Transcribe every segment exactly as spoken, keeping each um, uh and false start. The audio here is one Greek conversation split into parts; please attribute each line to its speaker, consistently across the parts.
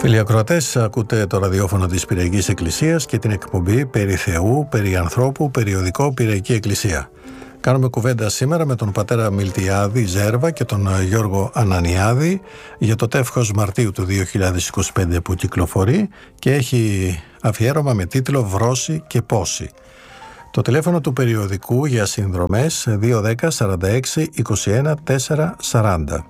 Speaker 1: Φίλοι ακροατές, ακούτε το ραδιόφωνο της Πυριακής Εκκλησίας και την εκπομπή «Περί Θεού, περί ανθρώπου», περιοδικό Πυριακή Εκκλησία. Κάνουμε κουβέντα σήμερα με τον πατέρα Μιλτιάδη Ζέρβα και τον Γιώργο Ανανιάδη για το τεύχος Μαρτίου του δύο χιλιάδες είκοσι πέντε που κυκλοφορεί και έχει αφιέρωμα με τίτλο «Βρώση και πόση». Το τηλέφωνο του περιοδικού για συνδρομές δύο ένα μηδέν σαράντα έξι είκοσι ένα τετρακόσια σαράντα.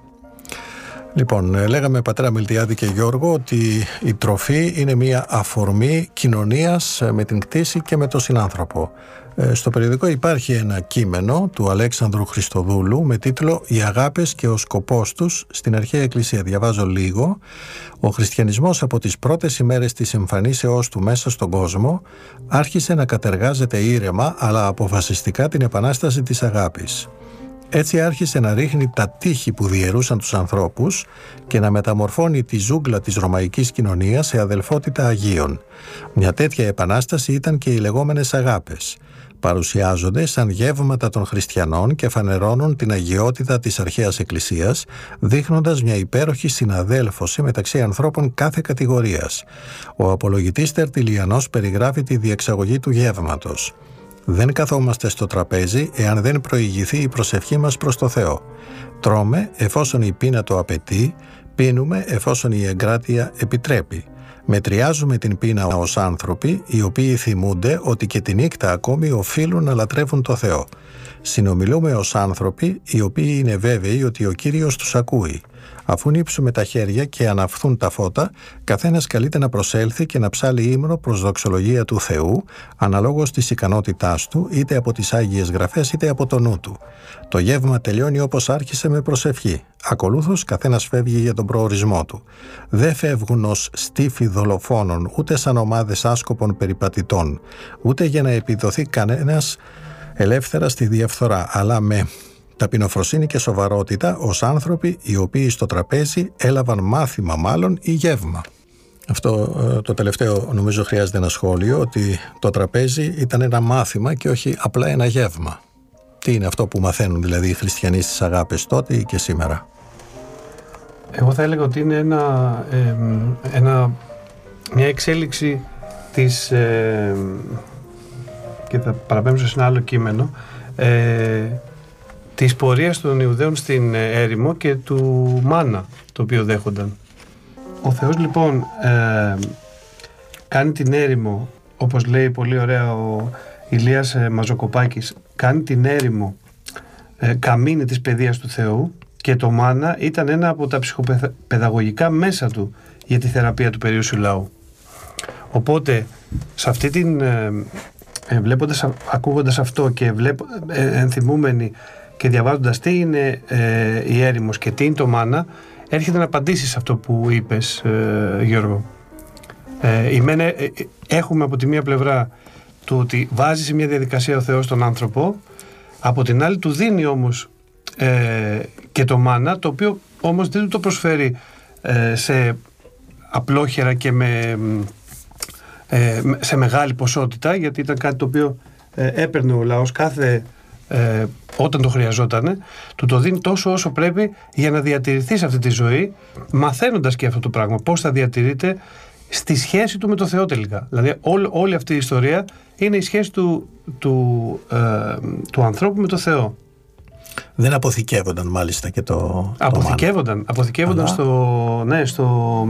Speaker 1: Λοιπόν, λέγαμε πατέρα Μιλτιάδη και Γιώργο ότι η τροφή είναι μια αφορμή κοινωνίας με την κτήση και με τον συνάνθρωπο. Στο περιοδικό υπάρχει ένα κείμενο του Αλέξανδρου Χριστοδούλου με τίτλο «Οι αγάπες και ο σκοπός τους στην αρχαία Εκκλησία». Διαβάζω λίγο. Ο χριστιανισμός από τις πρώτες ημέρες της εμφανίσεώς του μέσα στον κόσμο άρχισε να κατεργάζεται ήρεμα αλλά αποφασιστικά την επανάσταση της αγάπης. Έτσι άρχισε να ρίχνει τα τείχη που διαιρούσαν τους ανθρώπους και να μεταμορφώνει τη ζούγκλα της ρωμαϊκής κοινωνίας σε αδελφότητα Αγίων. Μια τέτοια επανάσταση ήταν και οι λεγόμενες αγάπες. Παρουσιάζονται σαν γεύματα των χριστιανών και φανερώνουν την αγιότητα της αρχαίας Εκκλησίας, δείχνοντας μια υπέροχη συναδέλφωση μεταξύ ανθρώπων κάθε κατηγορίας. Ο απολογητής Τερτιλιανός περιγράφει τη διεξαγωγή του γεύματος. Δεν καθόμαστε στο τραπέζι εάν δεν προηγηθεί η προσευχή μας προς το Θεό. Τρώμε εφόσον η πείνα το απαιτεί, πίνουμε εφόσον η εγκράτεια επιτρέπει. Μετριάζουμε την πείνα ως άνθρωποι, οι οποίοι θυμούνται ότι και τη νύχτα ακόμη οφείλουν να λατρεύουν το Θεό. Συνομιλούμε ως άνθρωποι, οι οποίοι είναι βέβαιοι ότι ο Κύριος τους ακούει. Αφού νύψουμε τα χέρια και αναφθούν τα φώτα, καθένας καλείται να προσέλθει και να ψάλει ύμνο προς δοξολογία του Θεού, αναλόγως της ικανότητάς του, είτε από τις Άγιες Γραφές είτε από το νου του. Το γεύμα τελειώνει όπως άρχισε, με προσευχή. Ακολούθως καθένας φεύγει για τον προορισμό του. Δεν φεύγουν ως στίφοι δολοφόνων, ούτε σαν ομάδες άσκοπων περιπατητών, ούτε για να επιδοθεί κανένας ελεύθερα στη διαφθορά, αλλά με ταπεινοφροσύνη και σοβαρότητα ως άνθρωποι οι οποίοι στο τραπέζι έλαβαν μάθημα μάλλον ή γεύμα. Αυτό το τελευταίο νομίζω χρειάζεται ένα σχόλιο, ότι το τραπέζι ήταν ένα μάθημα και όχι απλά ένα γεύμα. Τι είναι αυτό που μαθαίνουν δηλαδή οι χριστιανοί στις αγάπες τότε ή και σήμερα?
Speaker 2: Εγώ θα έλεγα ότι είναι ένα, ε, ένα, μια εξέλιξη της, ε, και θα παραπέμψω σε ένα άλλο κείμενο, ε, της πορείας των Ιουδαίων στην έρημο και του μάνα το οποίο δέχονταν. Ο Θεός λοιπόν ε, κάνει την έρημο, όπως λέει πολύ ωραία ο Ηλίας ε, Μαζοκοπάκης, κάνει την έρημο ε, καμίνη της παιδείας του Θεού, και το μάνα ήταν ένα από τα ψυχοπαιδαγωγικά μέσα του για τη θεραπεία του περιούσιου λαού. Οπότε σε αυτή την ε, ε, βλέποντας, ακούγοντας αυτό και βλέπ, ε, ενθυμούμενοι και διαβάζοντας τι είναι ε, η έρημος και τι είναι το μάνα, έρχεται να απαντήσει σε αυτό που είπες, ε, Γιώργο. Ε, ημένε, ε, έχουμε από τη μία πλευρά του ότι βάζει σε μια διαδικασία ο Θεός τον άνθρωπο, από την άλλη του δίνει όμως ε, και το μάνα, το οποίο όμως δεν του το προσφέρει ε, σε απλόχερα και με, ε, σε μεγάλη ποσότητα, γιατί ήταν κάτι το οποίο ε, έπαιρνε ο λαός κάθε Ε, όταν το χρειαζότανε, του το δίνει τόσο όσο πρέπει για να διατηρηθεί σε αυτή τη ζωή, μαθαίνοντας και αυτό το πράγμα πώς θα διατηρείται στη σχέση του με το Θεό τελικά. Δηλαδή όλη, όλη αυτή η ιστορία είναι η σχέση του, του, ε, του ανθρώπου με το Θεό.
Speaker 1: Δεν αποθηκεύονταν μάλιστα και το
Speaker 2: αποθηκεύονταν,
Speaker 1: το
Speaker 2: αποθηκεύονταν
Speaker 1: Αλλά...
Speaker 2: στο, ναι, στο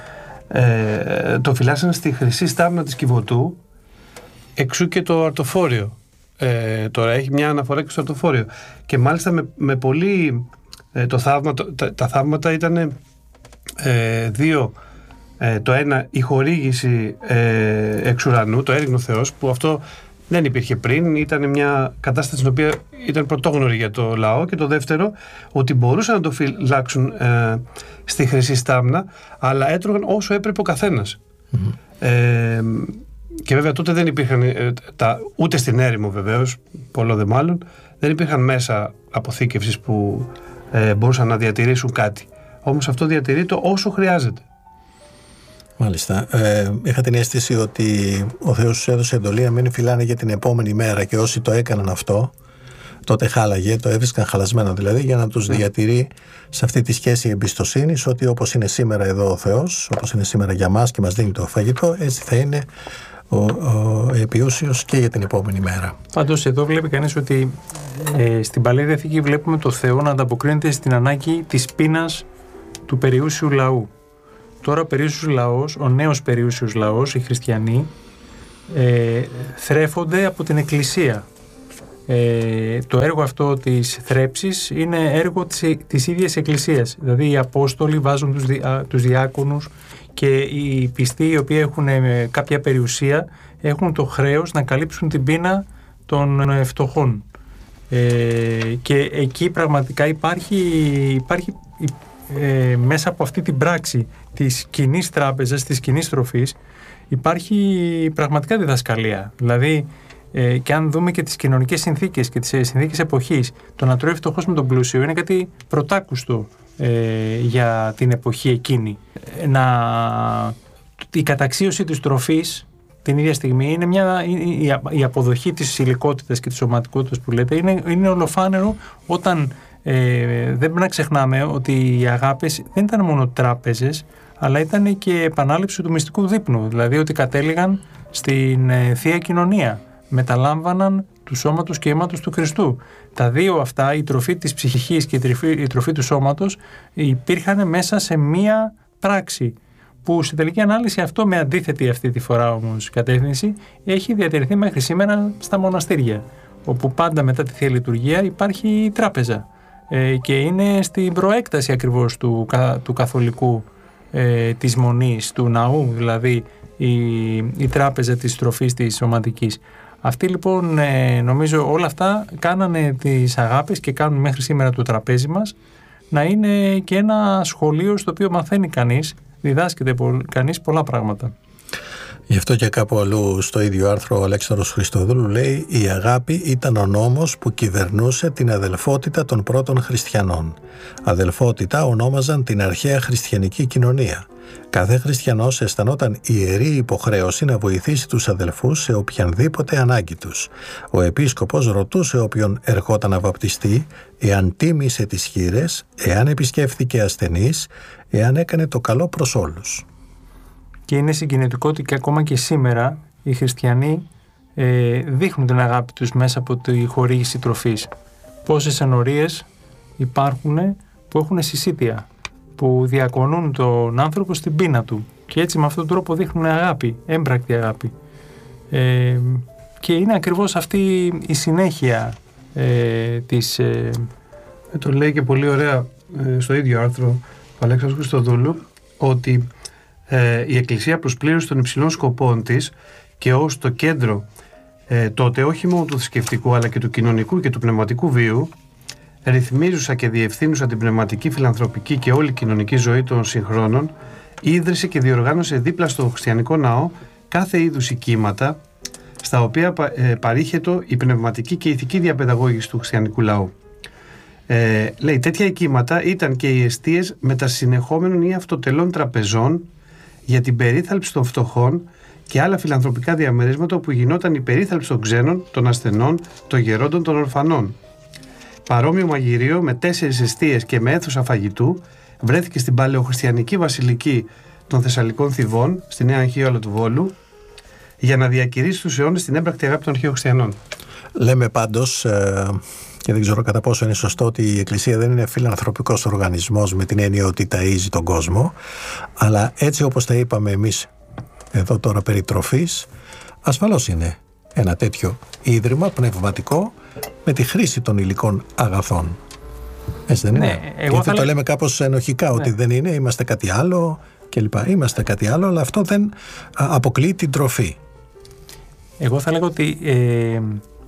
Speaker 2: ε, το φυλάσσανε στη χρυσή στάμνα της Κιβωτού, εξού και το αρτοφόριο. Ε, τώρα έχει μια αναφορά και στο αρτοφόριο, και μάλιστα με, με πολύ ε, το θαύμα, το, τα, τα θαύματα ήταν ε, δύο. Ε, το ένα, η χορήγηση ε, εξ ουρανού, το έριγνο Θεός, που αυτό δεν υπήρχε πριν, ήταν μια κατάσταση στην οποία ήταν πρωτόγνωρη για το λαό, και το δεύτερο, ότι μπορούσαν να το φυλάξουν ε, στη χρυσή στάμνα, αλλά έτρωγαν όσο έπρεπε ο καθένας. Mm-hmm. ε, Και βέβαια τότε δεν υπήρχαν, ε, τα, ούτε στην έρημο βεβαίως, πολλό δε μάλλον, δεν υπήρχαν μέσα αποθήκευσης που ε, μπορούσαν να διατηρήσουν κάτι. Όμως αυτό διατηρείται όσο χρειάζεται.
Speaker 1: Μάλιστα. Ε, είχα την αίσθηση ότι ο Θεός τους έδωσε εντολή να μην φυλάνε για την επόμενη μέρα, και όσοι το έκαναν αυτό τότε χάλαγε, το έβρισκαν χαλασμένο δηλαδή, για να τους ναι. διατηρεί σε αυτή τη σχέση εμπιστοσύνης ότι όπως είναι σήμερα εδώ ο Θεός, όπως είναι σήμερα για μας και μας δίνει το φαγητό, έτσι θα είναι ο, ο επιούσιος και για την επόμενη μέρα.
Speaker 3: Πάντως εδώ βλέπει κανείς ότι ε, στην Παλαιά Διαθήκη βλέπουμε το Θεό να ανταποκρίνεται στην ανάγκη της πείνας του περιούσιου λαού. Τώρα ο περιούσιος λαός, ο νέος περιούσιος λαός, οι χριστιανοί, ε, θρέφονται από την Εκκλησία. Ε, το έργο αυτό της θρέψης είναι έργο της, της ίδιας Εκκλησίας. Δηλαδή οι Απόστολοι βάζουν τους, δι, τους διάκονους και οι πιστοί οι οποίοι έχουν ε, κάποια περιουσία έχουν το χρέος να καλύψουν την πείνα των ε, φτωχών. Ε, και εκεί πραγματικά υπάρχει, υπάρχει ε, μέσα από αυτή την πράξη της κοινής τράπεζας, της κοινής τροφής, υπάρχει πραγματικά διδασκαλία. Δηλαδή Ε, και αν δούμε και τις κοινωνικές συνθήκες και τις συνθήκες εποχής, το να τρώει φτωχός με τον πλούσιο είναι κάτι πρωτάκουστο ε, για την εποχή εκείνη. Ε, να, η καταξίωση της τροφής την ίδια στιγμή είναι μια, η, η αποδοχή της υλικότητας και της σωματικότητας που λέτε είναι, είναι ολοφάνερο όταν ε, δεν πρέπει να ξεχνάμε ότι οι αγάπες δεν ήταν μόνο τράπεζες, αλλά ήταν και επανάληψη του μυστικού δείπνου, δηλαδή ότι κατέληγαν στην ε, Θεία Κοινωνία. Μεταλάμβαναν του σώματος και αίματος του Χριστού. Τα δύο αυτά, η τροφή της ψυχικής και η τροφή, η τροφή του σώματος, υπήρχαν μέσα σε μία πράξη, που σε τελική ανάλυση αυτό, με αντίθετη αυτή τη φορά όμως κατεύθυνση, έχει διατηρηθεί μέχρι σήμερα στα μοναστήρια, όπου πάντα μετά τη Θεία Λειτουργία υπάρχει τράπεζα ε, και είναι στην προέκταση ακριβώς του, του καθολικού ε, της μονής, του ναού, δηλαδή η, η τράπεζα της τροφής της σωματικής. Αυτοί λοιπόν ε, νομίζω όλα αυτά κάνανε τις αγάπες και κάνουν μέχρι σήμερα το τραπέζι μας να είναι και ένα σχολείο στο οποίο μαθαίνει κανείς, διδάσκεται κανείς πολλά πράγματα.
Speaker 1: Γι' αυτό και κάπου αλλού στο ίδιο άρθρο ο Αλέξανδρος Χριστοδούλου λέει: «Η αγάπη ήταν ο νόμος που κυβερνούσε την αδελφότητα των πρώτων χριστιανών. Αδελφότητα ονόμαζαν την αρχαία χριστιανική κοινωνία. Κάθε χριστιανός αισθανόταν ιερή υποχρέωση να βοηθήσει τους αδελφούς σε οποιανδήποτε ανάγκη τους. Ο επίσκοπος ρωτούσε όποιον ερχόταν να βαπτιστεί εάν τίμησε τις χήρες, εάν επισκέφθηκε ασθενείς, εάν έκανε το καλό προς όλους».
Speaker 3: Και είναι συγκινητικό ότι και ακόμα και σήμερα οι χριστιανοί ε, δείχνουν την αγάπη τους μέσα από τη χορήγηση τροφής. Πόσες ενορίες υπάρχουν που έχουν συσίτια, που διακονούν τον άνθρωπο στην πείνα του και έτσι με αυτόν τον τρόπο δείχνουν αγάπη, έμπρακτη αγάπη. Ε, και είναι ακριβώς αυτή η συνέχεια ε, της... Ε...
Speaker 2: Ε, το λέει και πολύ ωραία ε, στο ίδιο άρθρο ο Αλέξανδρος Χριστοδούλου ότι ε, η Εκκλησία προσπλήρωσε των υψηλών σκοπών της και ως το κέντρο ε, τότε όχι μόνο του θρησκευτικού αλλά και του κοινωνικού και του πνευματικού βίου, ρυθμίζουσα και διευθύνουσα την πνευματική, φιλανθρωπική και όλη κοινωνική ζωή των συγχρόνων, ίδρυσε και διοργάνωσε δίπλα στο χριστιανικό ναό κάθε είδους οικήματα στα οποία ε, παρήχετο η πνευματική και ηθική διαπαιδαγώγηση του χριστιανικού λαού. Ε, λέει, τέτοια οικήματα ήταν και οι εστίες μετασυνεχόμενων ή αυτοτελών τραπεζών για την περίθαλψη των φτωχών και άλλα φιλανθρωπικά διαμερίσματα όπου γινόταν η περίθαλψη των ξένων, των ασθενών, των γερόντων, των ορφανών. Παρόμοιο μαγειρίο με τέσσερις εστίες και με αίθουσα φαγητού βρέθηκε στην παλαιοχριστιανική βασιλική των Θεσσαλικών Θηβών, στη Νέα Αγχίωλα του Βόλου, για να διακηρύσει τους αιώνες την έμπρακτη αγάπη των αρχαίων χριστιανών.
Speaker 1: Λέμε πάντως, ε, και δεν ξέρω κατά πόσο είναι σωστό, ότι η Εκκλησία δεν είναι φιλανθρωπικός οργανισμός με την έννοια ότι ταΐζει τον κόσμο, αλλά έτσι όπως τα είπαμε εμείς εδώ τώρα περί τροφής, ασφαλώς είναι ένα τέτοιο ίδρυμα πνευματικό με τη χρήση των υλικών αγαθών. Έτσι δεν είναι?
Speaker 3: Ναι, εγώ
Speaker 1: Γιατί
Speaker 3: θα
Speaker 1: το
Speaker 3: λέ...
Speaker 1: λέμε κάπως ενοχικά, ναι, ότι δεν είναι, είμαστε κάτι άλλο κλπ. Είμαστε κάτι άλλο, αλλά αυτό δεν αποκλείει την τροφή.
Speaker 3: Εγώ θα λέγω ότι ε,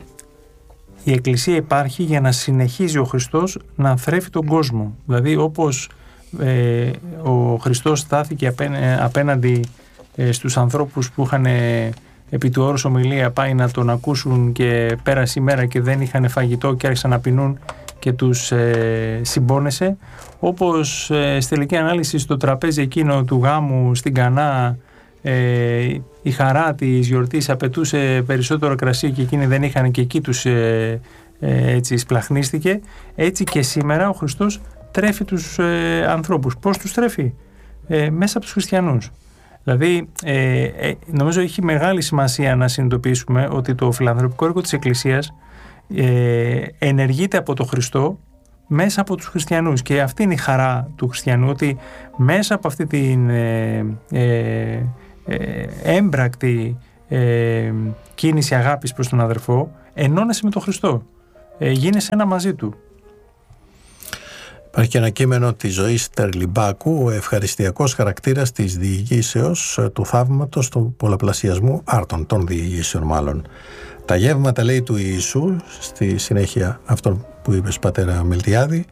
Speaker 3: η Εκκλησία υπάρχει για να συνεχίζει ο Χριστός να θρέφει τον κόσμο. Δηλαδή όπως ε, ο Χριστός στάθηκε απέ, απέναντι ε, στους ανθρώπους που είχαν ε, επί του όρους ομιλία πάει να τον ακούσουν και πέρασε η μέρα και δεν είχαν φαγητό και άρχισαν να πεινούν και τους ε, συμπόνεσε, όπως ε, στη τελική ανάλυση στο τραπέζι εκείνο του γάμου στην Κανά ε, η χαρά της γιορτής απαιτούσε περισσότερο κρασί και εκείνοι δεν είχαν και εκεί τους ε, ε, έτσι σπλαχνίστηκε, έτσι και σήμερα ο Χριστός τρέφει τους ε, ανθρώπους. Πώς τους τρέφει? Ε, μέσα από τους χριστιανούς. Δηλαδή, ε, ε, νομίζω έχει μεγάλη σημασία να συνειδητοποιήσουμε ότι το φιλανθρωπικό έργο της Εκκλησίας ε, ενεργείται από τον Χριστό μέσα από τους χριστιανούς, και αυτή είναι η χαρά του χριστιανού, ότι μέσα από αυτή την ε, ε, ε, έμπρακτη ε, κίνηση αγάπης προς τον αδερφό ενώνεσαι με τον Χριστό, ε, γίνεσαι ένα μαζί του.
Speaker 1: Υπάρχει και ένα κείμενο της ζωής Τερλιμπάκου, ο ευχαριστιακός χαρακτήρας της διηγήσεως του θαύματος του πολλαπλασιασμού άρτων, των διηγήσεων μάλλον. Τα γεύματα, λέει, του Ιησού, στη συνέχεια αυτόν που είπες, πατέρα Μιλτιάδη,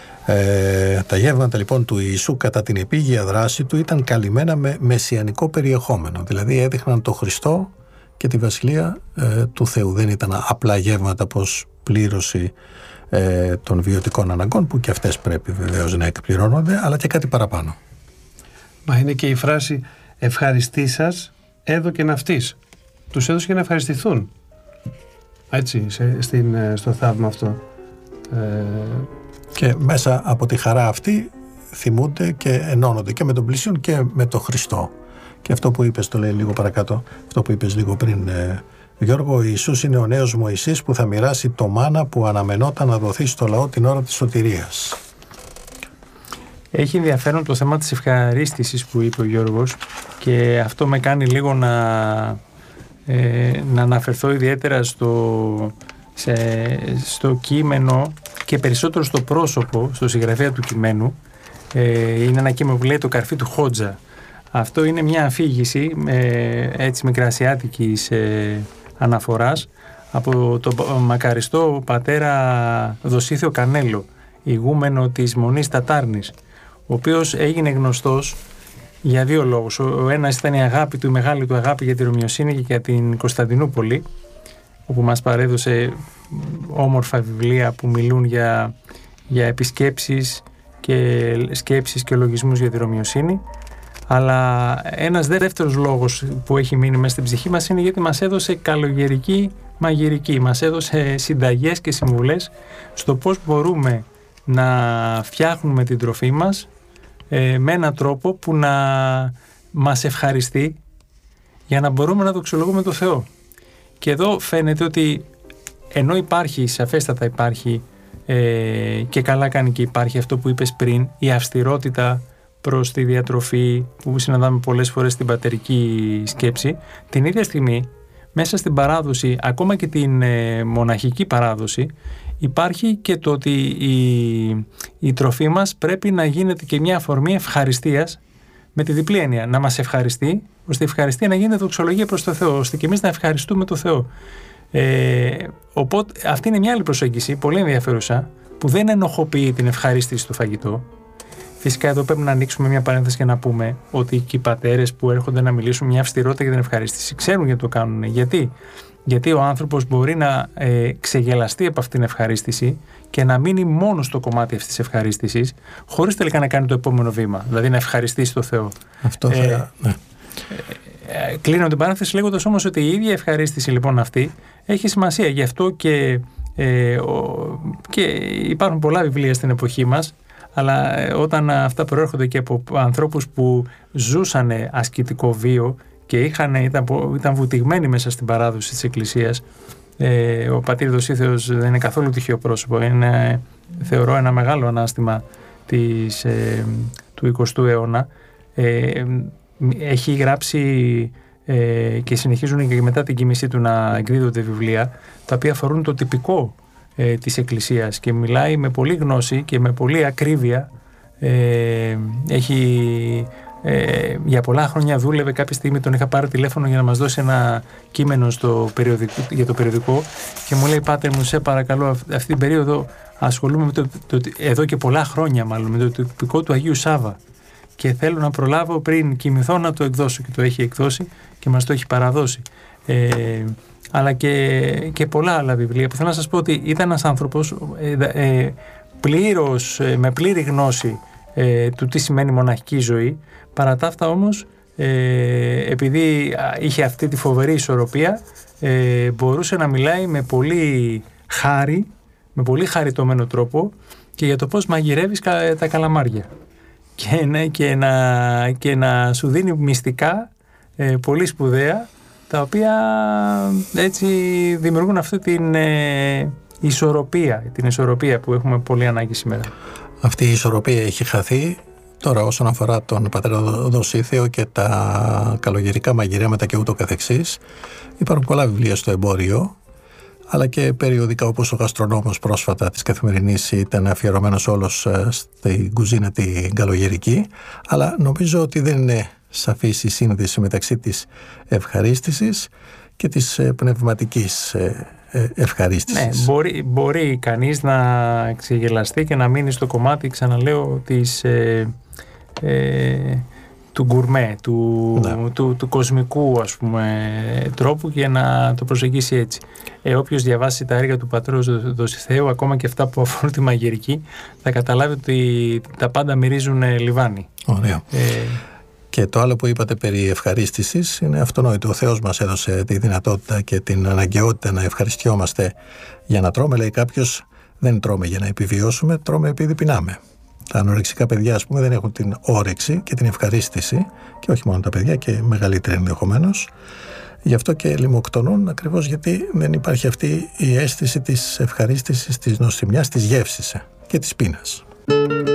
Speaker 1: ε, τα γεύματα λοιπόν του Ιησού κατά την επίγεια δράση του ήταν καλυμμένα με μεσιανικό περιεχόμενο, δηλαδή έδειχναν το Χριστό και τη Βασιλεία ε, του Θεού. Δεν ήταν απλά γεύματα πως πλήρωση ε, των βιωτικών αναγκών, που και αυτές πρέπει βεβαίως να εκπληρώνονται, αλλά και κάτι παραπάνω.
Speaker 2: Μα είναι και η φράση «ευχαριστή σας έδωκε ναυτής». Τους έδωσε για να ευχαριστηθούν. Έτσι, σε, στην, στο θαύμα αυτό. Ε...
Speaker 1: Και μέσα από τη χαρά αυτή θυμούνται και ενώνονται και με τον πλησίον και με τον Χριστό. Και αυτό που είπες, το λέει λίγο παρακάτω, αυτό που είπες λίγο πριν, ε, Γιώργο, ο Ιησούς είναι ο νέος Μωυσής που θα μοιράσει το μάνα που αναμενόταν να δοθεί στο λαό την ώρα της σωτηρίας.
Speaker 3: Έχει ενδιαφέρον το θέμα της ευχαρίστησης που είπε ο Γιώργος, και αυτό με κάνει λίγο να, ε, να αναφερθώ ιδιαίτερα στο, σε, στο κείμενο και περισσότερο στο πρόσωπο, στο συγγραφέα του κειμένου. Ε, είναι ένα κείμενο που λέει «Το καρφί του Χότζα». Αυτό είναι μια αφήγηση ε, έτσι μικρασιάτικης ε, αναφοράς από τον μακαριστό πατέρα Δοσίθεο Κανέλο, ηγούμενο της Μονής Τατάρνης, ο οποίος έγινε γνωστός για δύο λόγους. Ο ένας ήταν η αγάπη του, η μεγάλη του αγάπη για τη Ρωμιοσύνη και για την Κωνσταντινούπολη, όπου μας παρέδωσε όμορφα βιβλία που μιλούν για, για επισκέψεις και σκέψεις και λογισμούς για τη Ρωμιοσύνη. Αλλά ένας δεύτερος λόγος που έχει μείνει μέσα στην ψυχή μας είναι γιατί μας έδωσε καλογερική μαγειρική, μας έδωσε συνταγές και συμβουλές στο πώς μπορούμε να φτιάχνουμε την τροφή μας ε, με έναν τρόπο που να μας ευχαριστεί, για να μπορούμε να δοξολογούμε το Θεό. Και εδώ φαίνεται ότι ενώ υπάρχει, σαφέστατα υπάρχει ε, και καλά κάνει και υπάρχει αυτό που είπες πριν, η αυστηρότητα προς τη διατροφή που συναντάμε πολλές φορές στην πατερική σκέψη, την ίδια στιγμή μέσα στην παράδοση, ακόμα και την ε, μοναχική παράδοση, υπάρχει και το ότι η, η τροφή μας πρέπει να γίνεται και μια αφορμή ευχαριστίας, με τη διπλή έννοια, να μας ευχαριστεί, ώστε η ευχαριστία να γίνεται δοξολογία προς το Θεό, ώστε και εμείς να ευχαριστούμε το Θεό. Ε, οπότε αυτή είναι μια άλλη προσέγγιση, πολύ ενδιαφέρουσα, που δεν ενοχοποιεί την ευχαρίστηση στο φαγητό. Φυσικά εδώ πρέπει να ανοίξουμε μια παρένθεση και να πούμε ότι και οι πατέρες που έρχονται να μιλήσουν μια αυστηρότητα για την ευχαρίστηση ξέρουν γιατί το κάνουν. Γιατί, γιατί ο άνθρωπος μπορεί να ε, ξεγελαστεί από αυτήν την ευχαρίστηση και να μείνει μόνο στο κομμάτι αυτής της ευχαρίστησης, χωρίς τελικά να κάνει το επόμενο βήμα, δηλαδή να ευχαριστήσει το Θεό.
Speaker 1: Αυτό θα...
Speaker 3: Ε, ναι. ε, ε, κλείνω την παρένθεση λέγοντας όμως ότι η ίδια ευχαρίστηση λοιπόν αυτή έχει σημασία. Γι' αυτό και, ε, ο, και υπάρχουν πολλά βιβλία στην εποχή μας, αλλά όταν αυτά προέρχονται και από ανθρώπους που ζούσαν ασκητικό βίο και είχαν, ήταν, ήταν βουτυγμένοι μέσα στην παράδοση της Εκκλησίας, ε, ο πατήρ Δοσίθεος δεν είναι καθόλου τυχαίο πρόσωπο, είναι, θεωρώ, ένα μεγάλο ανάστημα της, ε, του εικοστού αιώνα. Ε, έχει γράψει ε, και συνεχίζουν και μετά την κοιμήσή του να εκδίδονται βιβλία τα οποία αφορούν το τυπικό ε, της Εκκλησίας, και μιλάει με πολύ γνώση και με πολύ ακρίβεια. Ε, έχει, ε, για πολλά χρόνια δούλευε, κάποια στιγμή τον είχα πάρει τηλέφωνο για να μας δώσει ένα κείμενο στο περιοδικό, για το περιοδικό, και μου λέει: «Πάτερ μου, σε παρακαλώ, αυτή την περίοδο ασχολούμαι με το, το, εδώ και πολλά χρόνια μάλλον με το τυπικό του Αγίου Σάβα και θέλω να προλάβω πριν κοιμηθώ να το εκδώσω», και το έχει εκδώσει και μας το έχει παραδώσει. Ε, αλλά και, και πολλά άλλα βιβλία που θέλω να σας πω ότι ήταν ένας άνθρωπος ε, ε, πλήρως, ε, με πλήρη γνώση ε, του τι σημαίνει μοναχική ζωή. Παρά τα αυτά όμως, ε, επειδή είχε αυτή τη φοβερή ισορροπία, ε, μπορούσε να μιλάει με πολύ χάρη με πολύ χαριτωμένο τρόπο και για το πώς μαγειρεύεις τα καλαμάρια. Και, ναι, και, να, και να σου δίνει μυστικά ε, πολύ σπουδαία, τα οποία έτσι δημιουργούν αυτή την ε, ισορροπία, την ισορροπία που έχουμε πολύ ανάγκη σήμερα.
Speaker 1: Αυτή η ισορροπία έχει χαθεί. Τώρα όσον αφορά τον πατέρα Δοσίθεο και τα καλογερικά μαγειρέματα και ούτω καθεξής, υπάρχουν πολλά βιβλία στο εμπόριο, αλλά και περιοδικά όπως ο Γαστρονόμος πρόσφατα της Καθημερινής ήταν αφιερωμένος όλος στην κουζίνα την καλογερική, αλλά νομίζω ότι δεν είναι σαφής η σύνδεση μεταξύ της ευχαρίστησης και της πνευματικής ευχαρίστησης.
Speaker 3: Ναι, μπορεί, μπορεί κανείς να ξεγελαστεί και να μείνει στο κομμάτι, ξαναλέω, της, ε, ε, του γκουρμέ, του, ναι. του, του κοσμικού, ας πούμε, τρόπου, και να το προσεγγίσει έτσι. Ε, όποιος διαβάσει τα έργα του πατρός Δοσιθέου, ακόμα και αυτά που αφορούν τη μαγειρική, θα καταλάβει ότι τα πάντα μυρίζουν λιβάνι.
Speaker 1: Ωραία. Ε, Και το άλλο που είπατε περί ευχαρίστησης είναι αυτονόητο. Ο Θεός μας έδωσε τη δυνατότητα και την αναγκαιότητα να ευχαριστιόμαστε για να τρώμε. Λέει κάποιος, δεν τρώμε για να επιβιώσουμε, τρώμε επειδή πεινάμε. Τα ανορεξικά παιδιά, ας πούμε, δεν έχουν την όρεξη και την ευχαρίστηση, και όχι μόνο τα παιδιά, και μεγαλύτεροι ενδεχομένως. Γι' αυτό και λιμοκτονούν, ακριβώς γιατί δεν υπάρχει αυτή η αίσθηση της ευχαρίστησης, της νοστιμιάς, της γεύσης και της πείνας.